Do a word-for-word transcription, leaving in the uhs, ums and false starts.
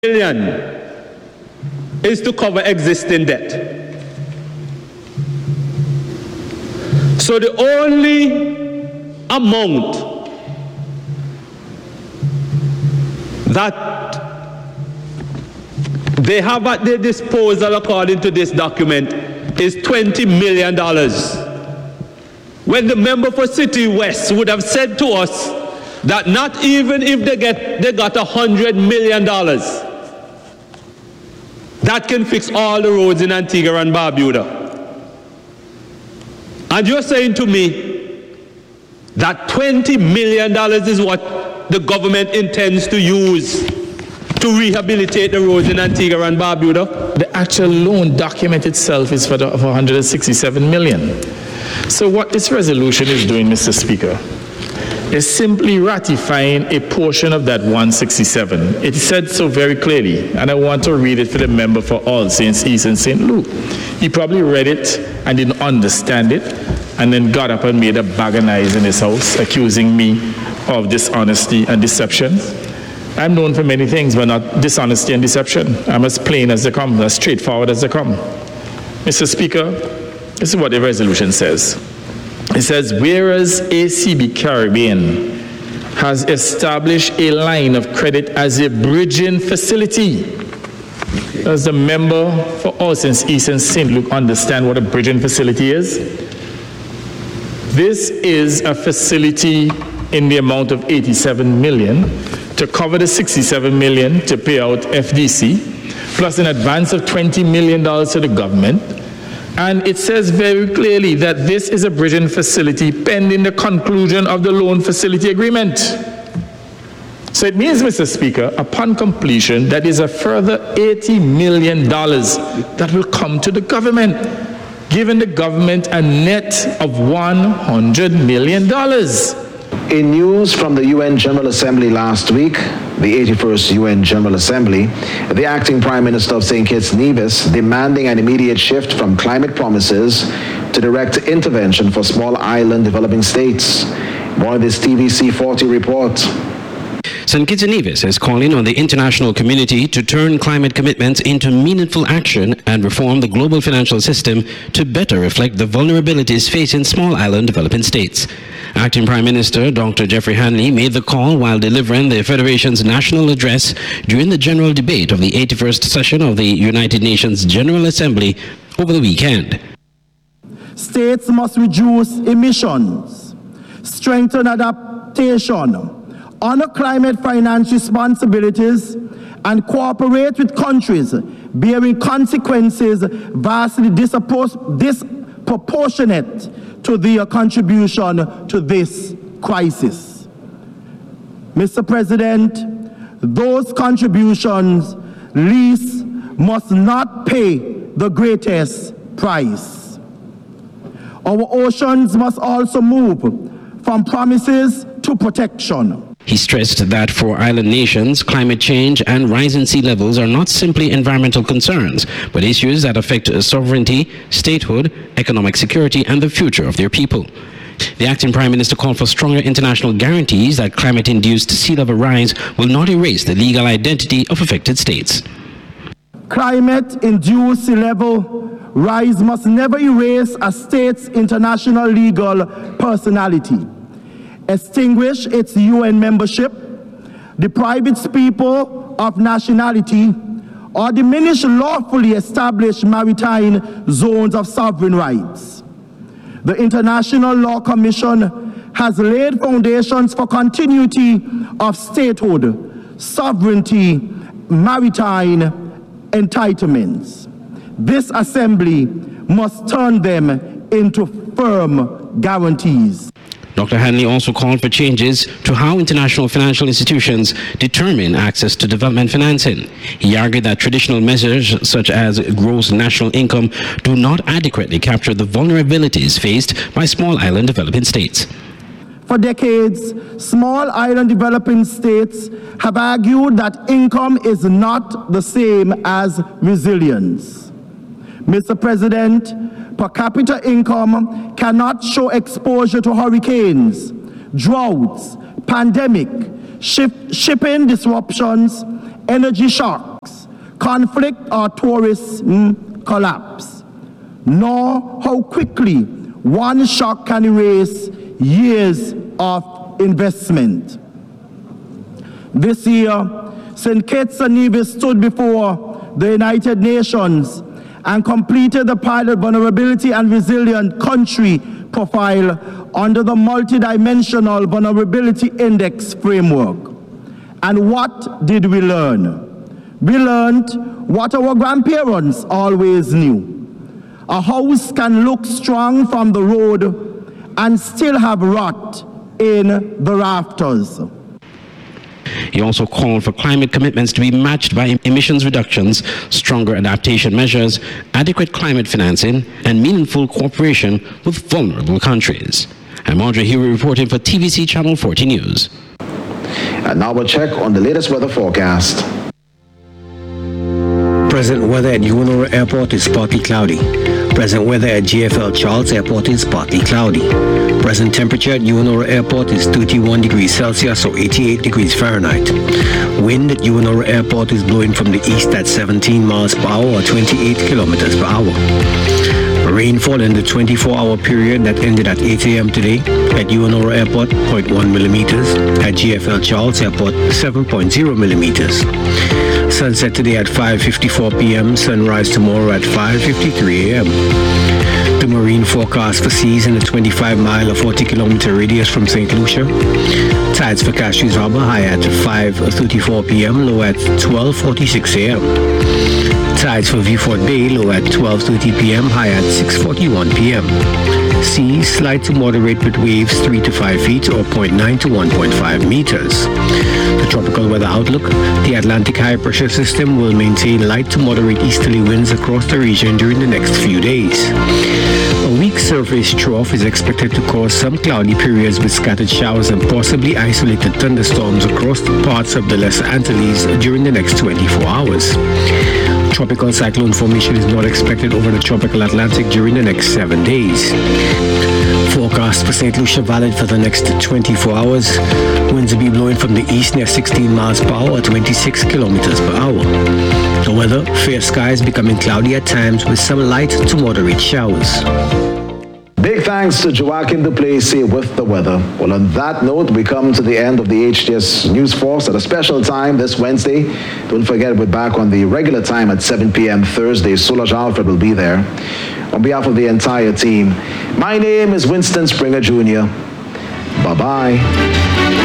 billion is to cover existing debt. So the only amount that they have at their disposal according to this document is twenty million dollars. When the member for City West would have said to us that not even if they get they got one hundred million dollars, that can fix all the roads in Antigua and Barbuda. And you're saying to me that twenty million dollars is what the government intends to use to rehabilitate the roads in Antigua and Barbuda? The actual loan document itself is for, the, for one hundred sixty-seven million dollars. So what this resolution is doing, Mister Speaker, is simply ratifying a portion of that one hundred sixty-seven. It said so very clearly, and I want to read it for the member for All Saints East and Saint Luke. He probably read it and didn't understand it, and then got up and made a bag of knives in his house, accusing me of dishonesty and deception. I'm known for many things, but not dishonesty and deception. I'm as plain as they come, as straightforward as they come. Mister Speaker, this is what the resolution says. It says, whereas A C B Caribbean has established a line of credit as a bridging facility. Does the member for All Saints East and Saint Luke understand what a bridging facility is? This is a facility in the amount of eighty-seven million dollars to cover the sixty-seven million dollars to pay out F D C, plus an advance of twenty million dollars to the government. And it says very clearly that this is a bridging facility pending the conclusion of the loan facility agreement. So it means, Mister Speaker, upon completion, that is a further eighty million dollars that will come to the government, giving the government a net of one hundred million dollars. In news from the U N General Assembly last week, the eighty-first U N General Assembly, the acting Prime Minister of Saint Kitts Nevis demanding an immediate shift from climate promises to direct intervention for small island developing states. More on this T V C forty report. Saint Kitts and Nevis is calling on the international community to turn climate commitments into meaningful action and reform the global financial system to better reflect the vulnerabilities facing small island developing states. Acting Prime Minister Doctor Jeffrey Hanley made the call while delivering the Federation's national address during the general debate of the eighty-first session of the United Nations General Assembly over the weekend. States must reduce emissions, strengthen adaptation, honor climate finance responsibilities, and cooperate with countries bearing consequences vastly disproportionate to their contribution to this crisis. Mister President, those contributions least must not pay the greatest price. Our oceans must also move from promises to protection. He stressed that for island nations, climate change and rising sea levels are not simply environmental concerns, but issues that affect sovereignty, statehood, economic security, and the future of their people. The acting Prime Minister called for stronger international guarantees that climate-induced sea level rise will not erase the legal identity of affected states. Climate-induced sea level rise must never erase a state's international legal personality, extinguish its U N membership, deprive its people of nationality, or diminish lawfully established maritime zones of sovereign rights. The International Law Commission has laid foundations for continuity of statehood, sovereignty, maritime entitlements. This Assembly must turn them into firm guarantees. Doctor Hanley also called for changes to how international financial institutions determine access to development financing. He argued that traditional measures such as gross national income do not adequately capture the vulnerabilities faced by small island developing states. For decades, small island developing states have argued that income is not the same as resilience. Mister President, per capita income cannot show exposure to hurricanes, droughts, pandemic, ship, shipping disruptions, energy shock, conflict or tourism collapse, nor how quickly one shock can erase years of investment. This year, Saint Kitts and Nevis stood before the United Nations and completed the pilot vulnerability and resilient country profile under the multidimensional vulnerability index framework. And what did we learn? We learned what our grandparents always knew. A house can look strong from the road and still have rot in the rafters. He also called for climate commitments to be matched by emissions reductions, stronger adaptation measures, adequate climate financing, and meaningful cooperation with vulnerable countries. I'm Audrey Hewitt reporting for T V C Channel forty News. And now we'll check on the latest weather forecast. Present weather at Uwharrie Airport is partly cloudy. Present weather at J F L Charles Airport is partly cloudy. Present temperature at Uwharrie Airport is thirty-one degrees Celsius or eighty-eight degrees Fahrenheit. Wind at Uwharrie Airport is blowing from the east at seventeen miles per hour or twenty-eight kilometers per hour. Rainfall in the twenty-four hour period that ended at eight a m today at Uwharrie Airport, zero point one millimeters. At J F L Charles Airport, seven point zero millimeters. Sunset today at five fifty-four p m Sunrise tomorrow at five fifty-three a m The marine forecast for seas in the twenty-five mile or forty kilometer radius from Saint Lucia. Tides for Castries Harbour high at five thirty-four p m low at twelve forty-six a m Tides for Vieux Fort Bay low at twelve thirty p m high at six forty-one p m Seas slight to moderate with waves three to five feet or zero point nine to one point five meters. The tropical weather outlook: the Atlantic high pressure system will maintain light to moderate easterly winds across the region during the next few days. A weak surface trough is expected to cause some cloudy periods with scattered showers and possibly isolated thunderstorms across parts of the Lesser Antilles during the next twenty-four hours. Tropical cyclone formation is not expected over the tropical Atlantic during the next seven days. Forecast for Saint Lucia valid for the next twenty-four hours. Winds will be blowing from the east near sixteen miles per hour or twenty-six kilometers per hour. The weather: fair skies becoming cloudy at times with some light to moderate showers. Big thanks to Joaquin Duplessis with the weather. Well, on that note, we come to the end of the H T S News Force at a special time this Wednesday. Don't forget, we're back on the regular time at seven p m Thursday. Solange Alfred will be there. On behalf of the entire team, my name is Winston Springer Junior Bye-bye.